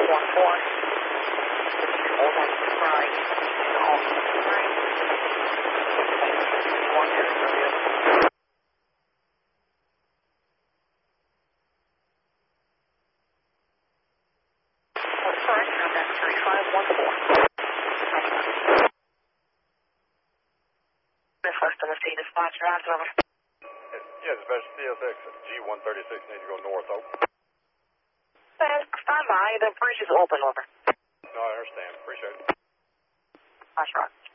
Hold on, right. Yeah, dispatch CSX G136, need to go north, over. Stand by, the bridge is open, over. No, I understand. Appreciate it. That's right.